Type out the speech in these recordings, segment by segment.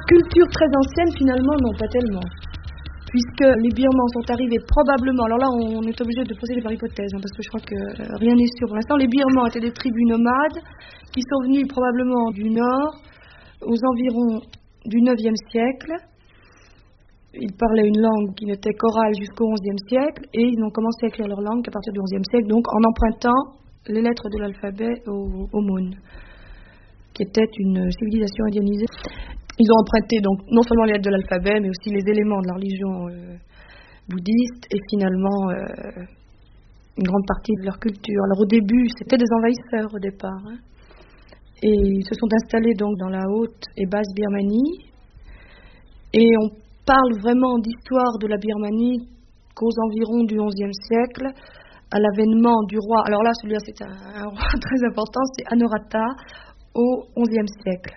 Culture très ancienne, finalement, non, pas tellement. Puisque les Birmans sont arrivés probablement, alors là on est obligé de procéder par hypothèse, parce que je crois que rien n'est sûr pour l'instant. Les Birmans étaient des tribus nomades qui sont venus probablement du nord aux environs du 9e siècle. Ils parlaient une langue qui n'était qu'orale jusqu'au 11e siècle et ils ont commencé à écrire leur langue qu'à partir du 11e siècle, donc en empruntant les lettres de l'alphabet au Mon, qui était une civilisation indianisée. Ils ont emprunté donc non seulement les lettres de l'alphabet, mais aussi les éléments de la religion bouddhiste et finalement une grande partie de leur culture. Alors au début, c'était des envahisseurs au départ, et ils se sont installés donc dans la haute et basse Birmanie. Et on parle vraiment d'histoire de la Birmanie qu'aux environs du XIe siècle, à l'avènement du roi. Alors là, celui-là, c'est un roi très important, c'est Anorata au XIe siècle.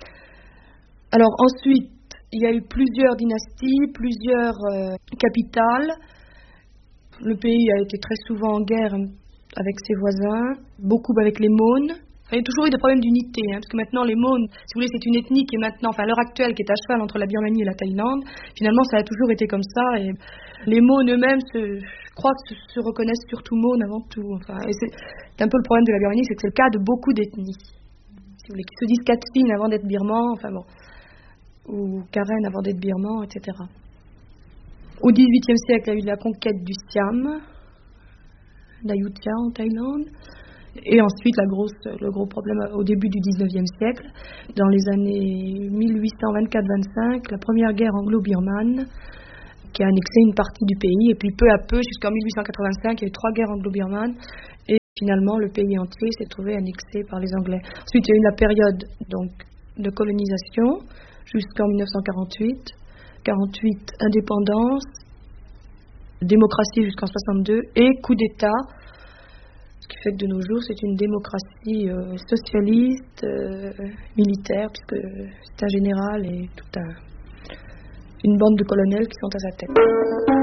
Alors ensuite, il y a eu plusieurs dynasties, plusieurs capitales. Le pays a été très souvent en guerre avec ses voisins, beaucoup avec les Mon. Il y a toujours eu des problèmes d'unité, parce que maintenant les Mon, si vous voulez, c'est une ethnie qui est maintenant, enfin à l'heure actuelle, qui est à cheval entre la Birmanie et la Thaïlande. Finalement, ça a toujours été comme ça. Et les Mon eux-mêmes, je crois que se reconnaissent surtout Mon avant tout. Enfin, et c'est un peu le problème de la Birmanie, c'est que c'est le cas de beaucoup d'ethnies, si vous voulez, qui se disent Kachin avant d'être birmans, enfin bon, ou Karen avant d'être birman, etc. Au XVIIIe siècle, il y a eu la conquête du Siam, d'Ayutthaya en Thaïlande. Et ensuite, le gros problème au début du XIXe siècle, dans les années 1824-25, la première guerre anglo-birmane qui a annexé une partie du pays. Et puis peu à peu, jusqu'en 1885, il y a eu 3 guerres anglo-birmanes. Et finalement, le pays entier s'est trouvé annexé par les Anglais. Ensuite, il y a eu la période donc, de colonisation jusqu'en 1948. 48, indépendance, démocratie jusqu'en 62 et coup d'État. Ce qui fait que de nos jours, c'est une démocratie socialiste, militaire, puisque c'est un général et une bande de colonels qui sont à sa tête.